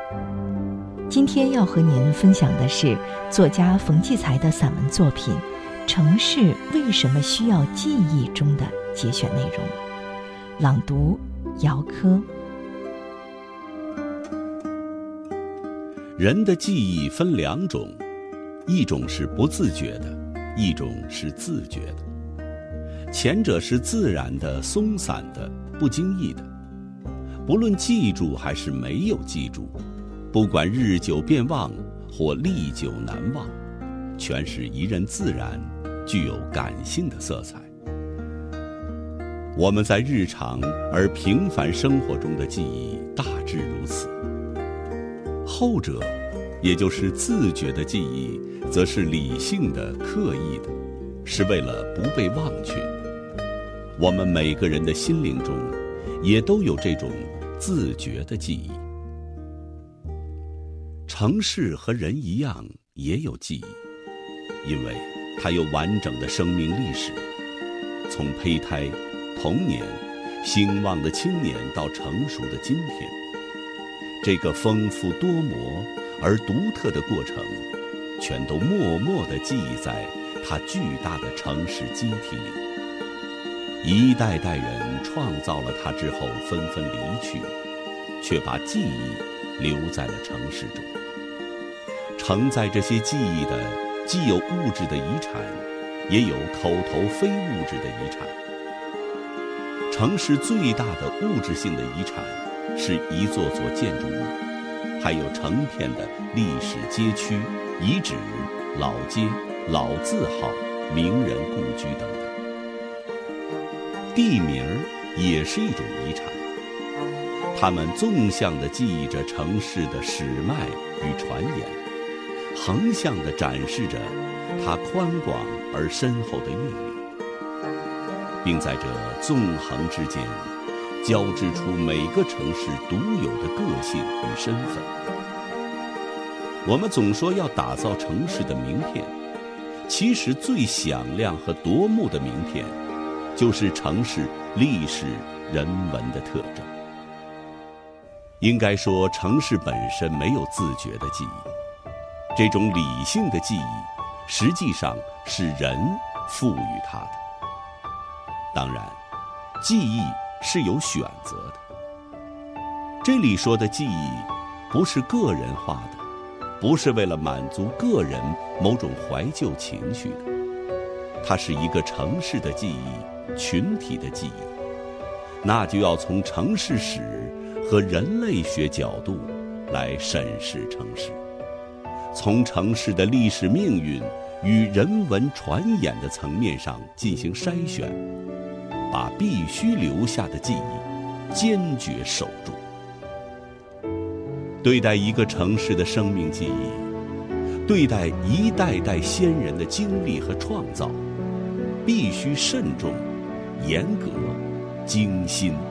今天要和您分享的是作家冯骥才的散文作品《城市为什么需要记忆》中的节选内容。朗读姚科。 人的记忆分两种，一种是不自觉的，一种是自觉的。前者是自然的、松散的、不经意的，不论记住还是没有记住，不管日久变忘或历久难忘，全是怡然自然，具有感性的色彩。我们在日常而平凡生活中的记忆大致如此，后者也就是自觉的记忆，则是理性的、刻意的，是为了不被忘却。我们每个人的心灵中也都有这种自觉的记忆。城市和人一样也有记忆，因为它有完整的生命历史，从胚胎、童年、兴旺的青年到成熟的今天，这个丰富多磨而独特的过程，全都默默地记忆在它巨大的城市机体里。一代代人创造了它之后纷纷离去，却把记忆留在了城市中。承载这些记忆的，既有物质的遗产，也有口头非物质的遗产。城市最大的物质性的遗产是一座座建筑物，还有成片的历史街区、遗址、老街、老字号、名人故居等等。地名也是一种遗产，它们纵向地记忆着城市的史脉与传言，横向地展示着它宽广而深厚的阅历，并在这纵横之间交织出每个城市独有的个性与身份。我们总说要打造城市的名片，其实最响亮和夺目的名片，就是城市历史人文的特征。应该说，城市本身没有自觉的记忆，这种理性的记忆实际上是人赋予它的。当然，记忆是有选择的。这里说的记忆不是个人化的，不是为了满足个人某种怀旧情绪的，它是一个城市的记忆，群体的记忆，那就要从城市史和人类学角度来审视城市，从城市的历史命运与人文传演的层面上进行筛选，把必须留下的记忆坚决守住。对待一个城市的生命记忆，对待一代代先人的经历和创造，必须慎重、严格、精心。